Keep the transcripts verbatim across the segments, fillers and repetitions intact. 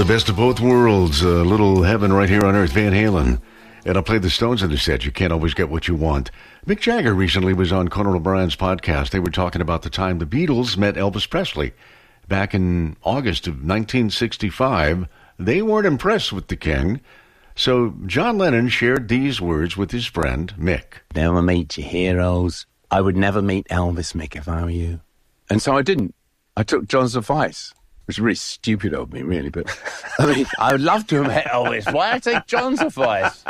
The best of both worlds, a little heaven right here on earth, Van Halen. And I played the Stones in the set. You can't always get what you want. Mick Jagger recently was on Conan O'Brien's podcast. They were talking about the time the Beatles met Elvis Presley back in August of nineteen sixty-five. They weren't impressed with the king. So John Lennon shared these words with his friend, Mick. Never meet your heroes. I would never meet Elvis, Mick, if I were you. And so I didn't. I took John's advice. Which is really stupid of me, really, but I mean, I would love to have met Elvis. Why I take John's advice?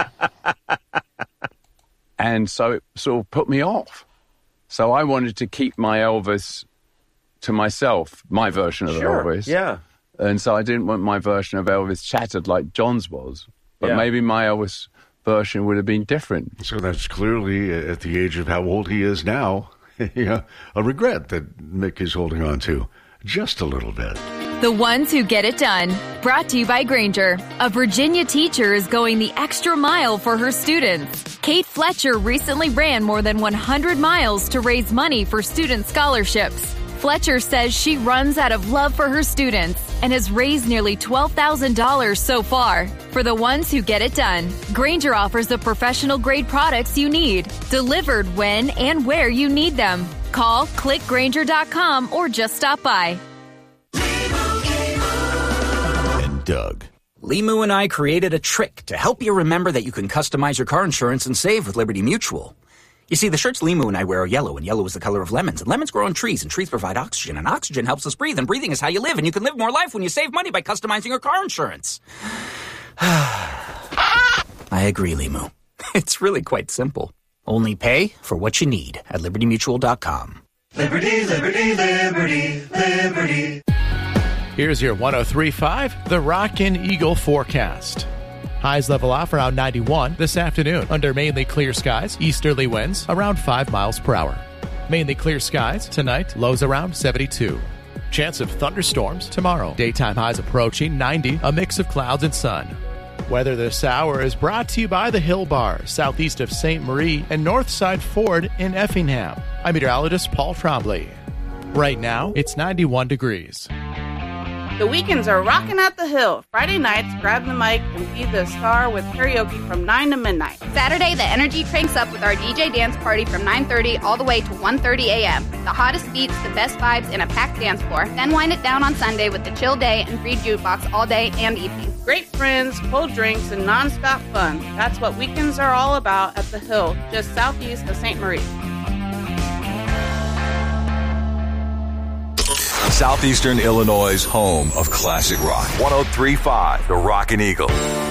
And so it sort of put me off. So I wanted to keep my Elvis to myself, my version of sure, Elvis. Yeah. And so I didn't want my version of Elvis shattered like John's was. But yeah. maybe my Elvis version would have been different. So that's clearly, at the age of how old he is now, yeah, a regret that Mick is holding on to just a little bit. The ones who get it done. Brought to you by Granger. A Virginia teacher is going the extra mile for her students. Kate Fletcher recently ran more than one hundred miles to raise money for student scholarships. Fletcher says she runs out of love for her students and has raised nearly twelve thousand dollars so far. For the ones who get it done, Granger offers the professional-grade products you need, delivered when and where you need them. Call, click Granger dot com, or just stop by. Doug. Limu and I created a trick to help you remember that you can customize your car insurance and save with Liberty Mutual. You see, the shirts Limu and I wear are yellow, and yellow is the color of lemons, and lemons grow on trees, and trees provide oxygen, and oxygen helps us breathe, and breathing is how you live, and you can live more life when you save money by customizing your car insurance. I agree, Limu. It's really quite simple. Only pay for what you need at Liberty Mutual dot com. Liberty, Liberty, Liberty, Liberty. Here's your one oh three point five, the Rockin' Eagle forecast. Highs level off around ninety-one this afternoon under mainly clear skies, easterly winds around five miles per hour. Mainly clear skies tonight, lows around seventy-two. Chance of thunderstorms tomorrow. Daytime highs approaching ninety, a mix of clouds and sun. Weather this hour is brought to you by the Hill Bar, southeast of Saint Marie and Northside Ford in Effingham. I'm meteorologist Paul Trombley. Right now, it's ninety-one degrees. The weekends are rocking at the Hill. Friday nights, grab the mic and be the star with karaoke from nine to midnight. Saturday, the energy cranks up with our D J dance party from nine thirty all the way to one thirty a.m. The hottest beats, the best vibes, and a packed dance floor. Then wind it down on Sunday with the chill day and free jukebox all day and evening. Great friends, cold drinks, and nonstop fun. That's what weekends are all about at the Hill, just southeast of Saint Marie. Southeastern Illinois' home of classic rock. one oh three point five, the Rockin' Eagle.